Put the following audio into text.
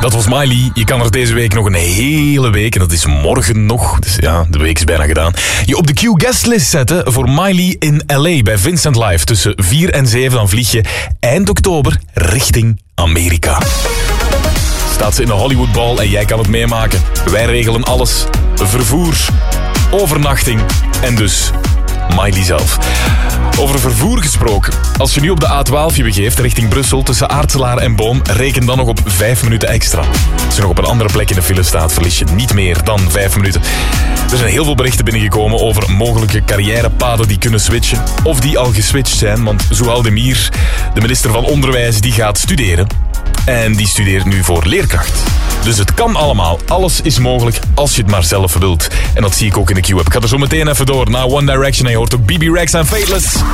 Dat was Miley. Je kan er deze week nog een hele week, en dat is morgen nog, dus ja, de week is bijna gedaan, je op de Q-guestlist zetten voor Miley in LA bij Vincent Live. Tussen 4 en 7 dan vlieg je eind oktober richting Amerika. Staat ze in de Hollywood Bowl en jij kan het meemaken. Wij regelen alles. Vervoer, overnachting en dus Miley zelf. Over vervoer gesproken. Als je nu op de A12 je begeeft richting Brussel tussen Aartselaar en Boom, reken dan nog op 5 minuten extra. Als je nog op een andere plek in de file staat, verlies je niet meer dan 5 minuten. Er zijn heel veel berichten binnengekomen over mogelijke carrièrepaden die kunnen switchen. Of die al geswitcht zijn, want Zouhal Demir, de minister van Onderwijs, die gaat studeren. En die studeert nu voor leerkracht. Dus het kan allemaal. Alles is mogelijk als je het maar zelf wilt. En dat zie ik ook in de Q-app. Ik ga er zo meteen even door naar One Direction en je hoort ook BB Rex en Fateless.